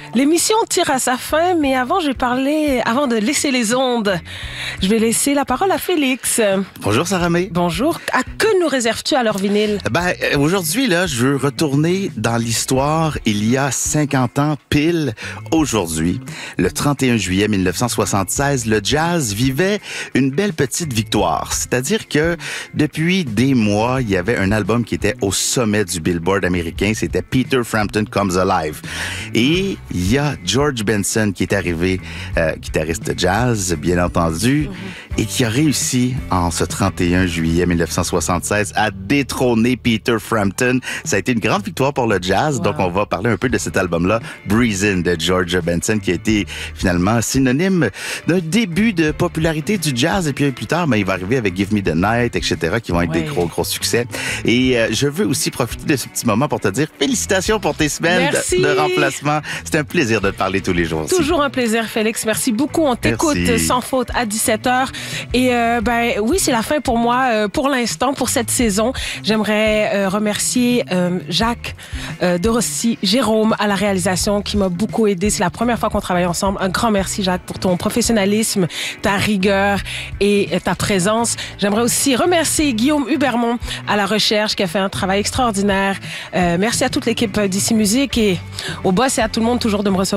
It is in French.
L'émission tire à sa fin, mais avant de laisser les ondes, je vais laisser la parole à Félix. Bonjour Sarah May. Bonjour. À que nous réserves-tu à l'heure vinyle? Aujourd'hui, là, je veux retourner dans l'histoire il y a 50 ans pile aujourd'hui. Le 31 juillet 1976, le jazz vivait une belle petite victoire. C'est-à-dire que depuis des mois, il y avait un album qui était au sommet du Billboard américain. C'était Peter Frampton Comes Alive. Et il y a George Benson qui est arrivé, guitariste de jazz, bien entendu, et qui a réussi en ce 31 juillet 1976 à détrôner Peter Frampton. Ça a été une grande victoire pour le jazz. Wow. Donc, on va parler un peu de cet album-là, Breezin' de George Benson, qui a été finalement synonyme d'un début de popularité du jazz. Et puis plus tard, il va arriver avec Give Me the Night, etc., qui vont être des gros succès. Et je veux aussi profiter de ce petit moment pour te dire félicitations pour tes semaines de remplacement. C'est un plaisir de te parler tous les jours. Toujours un plaisir, Félix. Merci beaucoup. On t'écoute sans faute à 17h. Et oui, c'est la fin pour moi, pour l'instant, pour cette saison. J'aimerais remercier Jacques de Rossi, Jérôme à la réalisation qui m'a beaucoup aidé. C'est la première fois qu'on travaille ensemble. Un grand merci, Jacques, pour ton professionnalisme, ta rigueur et ta présence. J'aimerais aussi remercier Guillaume Hubermont à la recherche qui a fait un travail extraordinaire. Merci à toute l'équipe d'Ici Musique et au boss et à tout le monde toujours de me recevoir.